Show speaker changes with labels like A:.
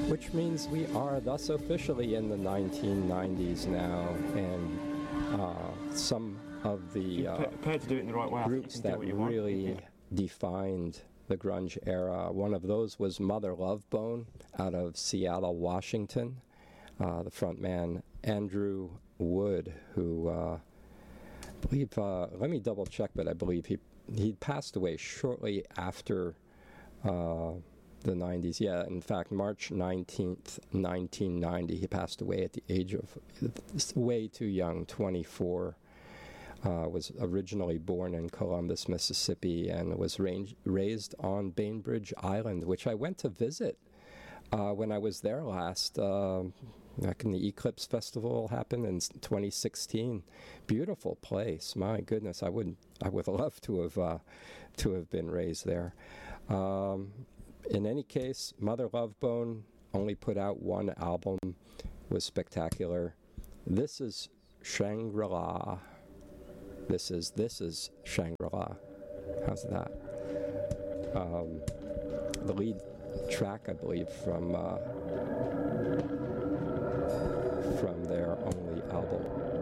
A: Which means we are thus officially in the 1990s now, and some of the
B: prepared to do it in the right way,
A: groups that really defined the grunge era. One of those was Mother Love Bone out of Seattle, Washington. The frontman Andrew Wood, who I believe, let me double check, but I believe he passed away shortly after the 90s. Yeah, in fact, March 19th, 1990, he passed away at the age of way too young, 24. Was originally born in Columbus, Mississippi, and was raised on Bainbridge Island, which I went to visit when I was there last, back in the Eclipse Festival happened in 2016. Beautiful place, my goodness. I would love to have been raised there. In any case, Mother Love Bone only put out one album, was spectacular. This is Shangri-La. This is Shangri-La. How's that? The lead track, I believe, from their only album.